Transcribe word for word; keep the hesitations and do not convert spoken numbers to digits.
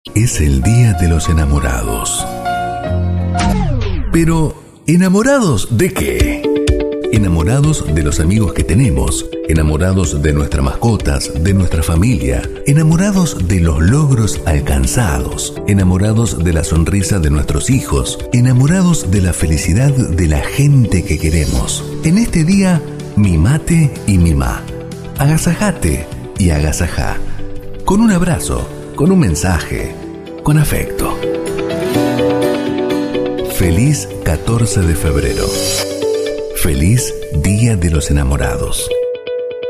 Es el día de los enamorados. Pero, ¿enamorados de qué? Enamorados de los amigos que tenemos, enamorados de nuestras mascotas, de nuestra familia, enamorados de los logros alcanzados, enamorados de la sonrisa de nuestros hijos, enamorados de la felicidad de la gente que queremos. En este día, mimate y mimá, agasajate y agasajá, con un abrazo, con un mensaje, con afecto. Feliz catorce de febrero. Feliz Día de los Enamorados.